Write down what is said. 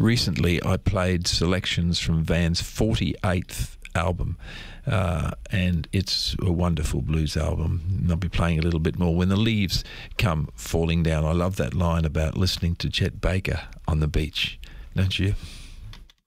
recently I played selections from Van's 48th album, and it's a wonderful blues album. And I'll be playing a little bit more. When the leaves come falling down, I love that line about listening to Chet Baker on the beach, don't you?